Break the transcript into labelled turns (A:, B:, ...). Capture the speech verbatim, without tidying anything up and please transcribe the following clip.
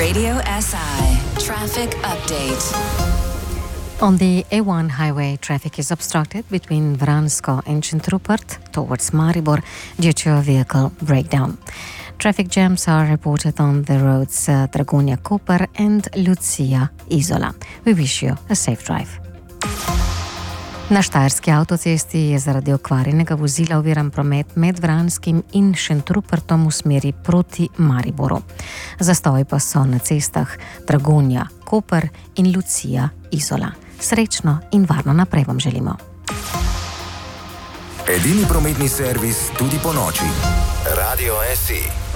A: Radio S I traffic update.
B: On the A one highway, traffic is obstructed between Vransko and Šentrupert towards Maribor due to a vehicle breakdown. Traffic jams are reported on the roads uh, Dragonja-Koper and Lucija-Izola. We wish you a safe drive. Na Štajerski avtocesti je zaradi okvarjenega vozila oviran promet med Vranskim in Šentrupertom v smeri proti Mariboru. Zastoji pa so na cestah Dragonja, Koper in Lucija, Izola. Srečno in varno naprej vam želimo.
C: Edini prometni servis tudi po noči. Radio S I.